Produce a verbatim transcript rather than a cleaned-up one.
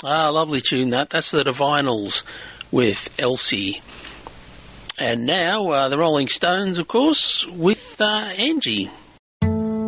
Ah, lovely tune that. That's the Divinals with Elsie. And now uh, the Rolling Stones, of course, with uh, Angie.